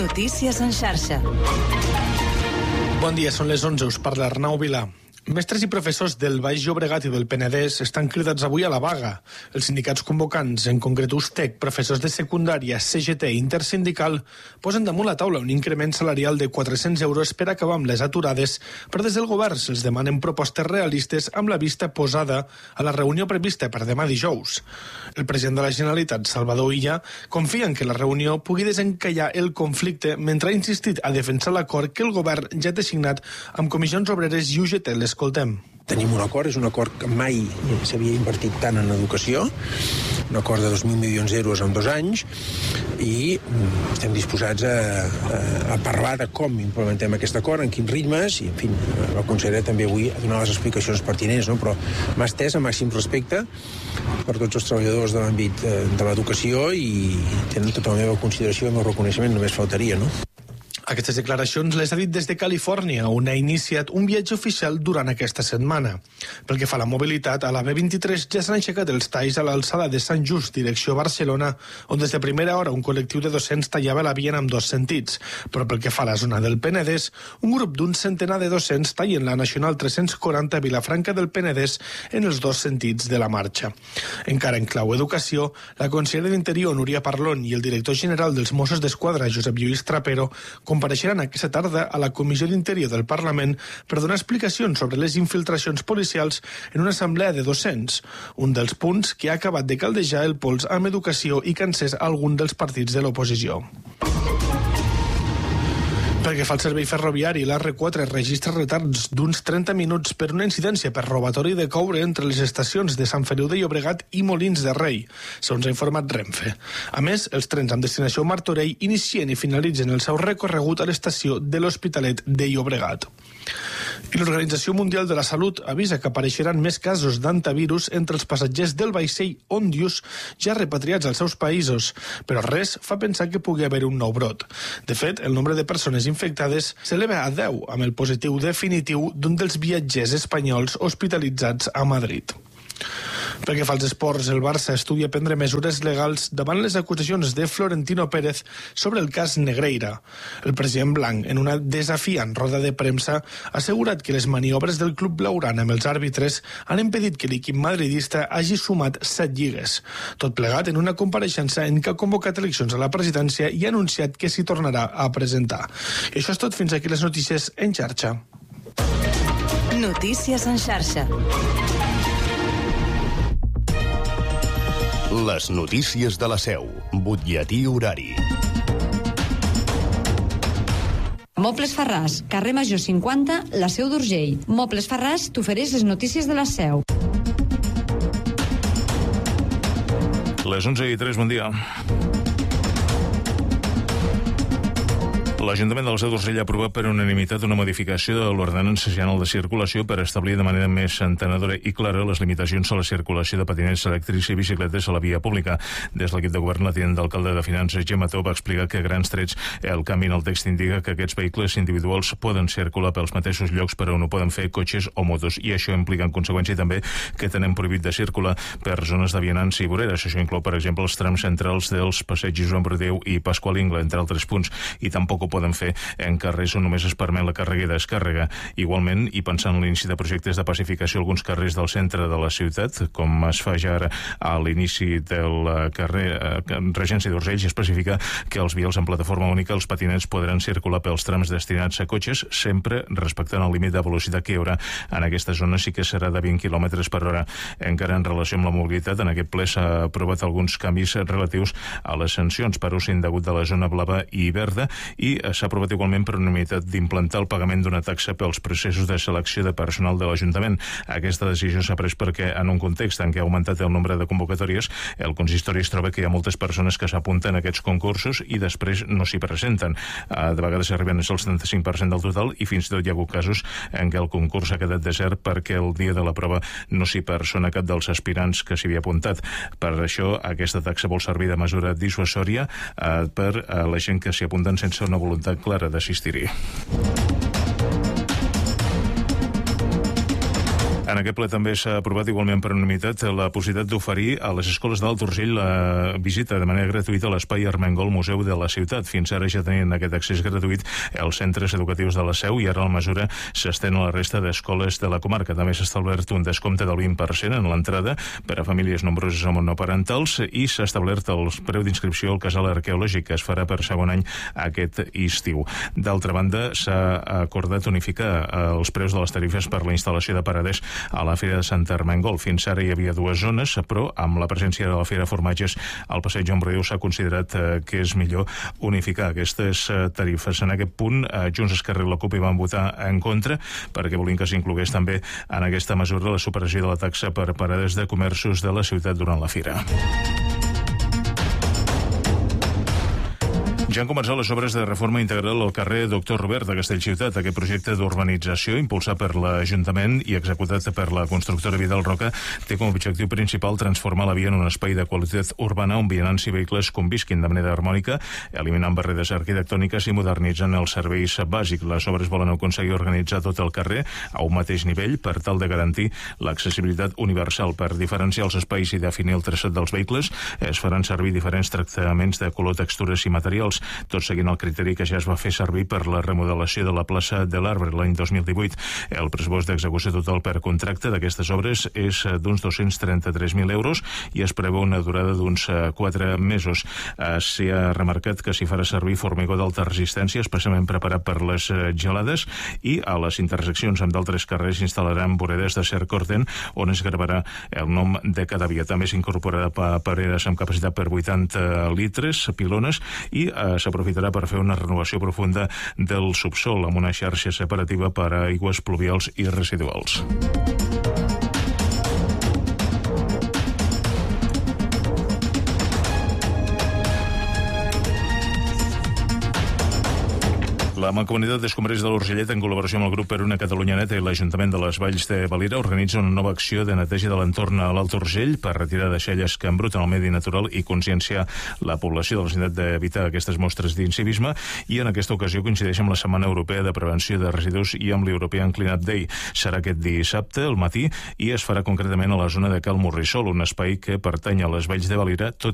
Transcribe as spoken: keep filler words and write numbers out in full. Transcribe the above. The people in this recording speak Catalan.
Notícies en xarxa. Bon dia, són les onze, us parla Arnau Vilà. Mestres i professors del Baix Llobregat i del Penedès estan cridats avui a la vaga. Els sindicats convocants, en concret USTEC, professors de secundària, C G T i Intersindical, posen damunt la taula un increment salarial de quatre-cents euros per acabar amb les aturades, però des del govern se'ls demanen propostes realistes amb la vista posada a la reunió prevista per demà dijous. El president de la Generalitat, Salvador Illa, confia en que la reunió pugui desencallar el conflicte mentre ha insistit a defensar l'acord que el govern ja té signat amb Comissions Obreres i U G T. L'escoltem. Tenim un acord, és un acord que mai s'havia invertit tant en educació, un acord de dos mil milions d'euros en dos anys, i estem disposats a, a, a parlar de com implementem aquest acord, en quins ritmes, i en fi, la consellera també avui a donar les explicacions pertinents, no? Però m'ha estès amb màxim respecte per tots els treballadors de l'àmbit de l'educació i tenen tota la meva consideració i el meu reconeixement, només faltaria, no? Aquestes declaracions les ha dit des de Califòrnia, on ha iniciat un viatge oficial durant aquesta setmana. Pel que fa a la mobilitat, a la B vint-i-tres ja s'han aixecat els talls a l'alçada de Sant Just, direcció Barcelona, on des de primera hora un col·lectiu de docents tallava la via en ambdós sentits. Però pel que fa a la zona del Penedès, un grup d'un centenar de docents tallen la Nacional tres-cents quaranta Vilafranca del Penedès en els dos sentits de la marxa. Encara en clau educació, la consellera d'Interior, Núria Parlon, i el director general dels Mossos d'Esquadra, Josep Lluís Trapero, compareixeran aquesta tarda a la Comissió d'Interior del Parlament per donar explicacions sobre les infiltracions policials en una assemblea de docents, un dels punts que ha acabat de caldejar el pols amb educació i que encès algun dels partits de l'oposició. Pel que fa al servei ferroviari, l'A R quatre registra retards d'uns trenta minuts per una incidència per robatori de coure entre les estacions de Sant Feliu de Llobregat i Molins de Rei, segons ha informat Renfe. A més, els trens amb destinació a Martorell inicien i finalitzen el seu recorregut a l'estació de l'Hospitalet de Llobregat. I l'Organització Mundial de la Salut avisa que apareixeran més casos d'antivirus entre els passatgers del vaixell Ondius ja repatriats als seus països, però res fa pensar que pugui haver un nou brot. De fet, el nombre de persones infectades s'eleva a deu, amb el positiu definitiu d'un dels viatgers espanyols hospitalitzats a Madrid. Pel que fa als esports, el Barça estudia prendre mesures legals davant les acusacions de Florentino Pérez sobre el cas Negreira. El president blanc, en una desafiant roda de premsa, ha assegurat que les maniobres del club blaugrana amb els àrbitres han impedit que l'equip madridista hagi sumat set lligues. Tot plegat en una compareixença en què ha convocat eleccions a la presidència i ha anunciat que s'hi tornarà a presentar. I això és tot, fins aquí les notícies en xarxa. Notícies en xarxa. Les notícies de la Seu. Butlletí horari. Mobles Farràs, carrer Major cinquanta, la Seu d'Urgell. Mobles Farràs t'ofereix les notícies de la Seu. Les onze i tres, bon dia. L'Ajuntament de la Seu d'Urgell ha aprovat per unanimitat una modificació de l'ordenança general de circulació per establir de manera més entenedora i clara les limitacions a la circulació de patinets elèctrics i bicicletes a la via pública. Des de l'equip de govern, la tinent d'alcalde de Finances, Gemma Tó, va explicar que a grans trets el canvi en el text indica que aquests vehicles individuals poden circular pels mateixos llocs per on ho poden fer cotxes o motos, i això implica en conseqüència també que tenen prohibit de circular per zones de vianants i voreres. Això inclou, per exemple, els trams centrals dels passatgers Joan Brodeu i Pasqual Ingla, entre altres punts, i tampoc ho poden fer en carrers on només es permet la càrrega i descàrrega. Igualment, i pensant en l'inici de projectes de pacificació, alguns carrers del centre de la ciutat, com es fa ja ara a l'inici del carrer eh, Regència d'Urgell, s'especifica que els vials en plataforma única, els patinets podran circular pels trams destinats a cotxes, sempre respectant el límit de velocitat que hi haurà en aquesta zona, sí que serà de vint quilòmetres per hora. Encara en relació amb la mobilitat, en aquest ple s'ha aprovat alguns canvis relatius a les sancions per ús indegut de la zona blava i verda, i s'ha aprovat igualment per unanimitat d'implantar el pagament d'una taxa pels processos de selecció de personal de l'Ajuntament. Aquesta decisió s'ha pres perquè, en un context en què ha augmentat el nombre de convocatòries, el consistori es troba que hi ha moltes persones que s'apunten a aquests concursos i després no s'hi presenten. De vegades arriben al setanta-cinc per cent del total, i fins i tot hi ha hagut casos en què el concurs ha quedat desert perquè el dia de la prova no s'hi persona cap dels aspirants que s'hi havia apuntat. Per això, aquesta taxa vol servir de mesura dissuasòria eh, per a la gent que s'hi apunten sense una voluntat clara d'assistir-hi. En aquest ple també s'ha aprovat igualment per unanimitat la possibilitat d'oferir a les escoles d'Alt Urgell la visita de manera gratuïta a l'Espai Armengol Museu de la Ciutat. Fins ara ja tenien aquest accés gratuït als centres educatius de la Seu i ara la mesura s'estén a la resta d'escoles de la comarca. També s'ha establert un descompte del vint per cent en l'entrada per a famílies nombroses o monoparentals i s'ha establert el preu d'inscripció al casal arqueològic, que es farà per segon any aquest estiu. D'altra banda, s'ha acordat unificar els preus de les tarifes per la instal·lació de paraders a la Fira de Sant Armengol. Fins ara hi havia dues zones, però amb la presència de la Fira Formatges al Passeig Joan Breu s'ha considerat que és millor unificar aquestes tarifes. En aquest punt, Junts, Esquerra i la CUP hi van votar en contra perquè volien que s'inclogués també en aquesta mesura la superació de la taxa per parades de comerços de la ciutat durant la fira. Ja han començat les obres de reforma integral al carrer Doctor Robert de Castellciutat. Aquest projecte d'urbanització, impulsat per l'Ajuntament i executat per la constructora Vidal Roca, té com a objectiu principal transformar la via en un espai de qualitat urbana on vianants i vehicles convisquin de manera harmònica, eliminant barreres arquitectòniques i modernitzant els serveis bàsics. Les obres volen aconseguir organitzar tot el carrer a un mateix nivell per tal de garantir l'accessibilitat universal. Per diferenciar els espais i definir el traçat dels vehicles, es faran servir diferents tractaments de color, textures i materials, tot seguint el criteri que ja es va fer servir per la remodelació de la plaça de l'Arbre l'any dos mil divuit. El pressupost d'execució total per contracte d'aquestes obres és d'uns dos-cents trenta-tres mil euros i es preveu una durada d'uns quatre mesos. S'hi ha remarcat que s'hi farà servir formigó d'alta resistència, especialment preparat per les gelades, i a les interseccions amb d'altres carrers s'instal·laran voredes de cerc corden on es gravarà el nom de cada via. També s'incorporarà papereres amb capacitat per vuitanta litres, pilones, i s'aprofitarà per fer una renovació profunda del subsol amb una xarxa separativa per a aigües pluvials i residuals. La Mancomunitat d'Escombrers de l'Urgellet, en col·laboració amb el grup Per una Catalunya Neta i l'Ajuntament de les Valls de Valira, organitza una nova acció de neteja de l'entorn a l'Alt Urgell per retirar deixalles que embruten el medi natural i conscienciar la població de la necessitat d'evitar aquestes mostres d'incivisme, i en aquesta ocasió coincideix amb la Setmana Europea de Prevenció de Residus i amb l'European Cleanup Day. Serà aquest dissabte al matí i es farà concretament a la zona de Cal Morrissol, un espai que pertany a les Valls de Valira, tot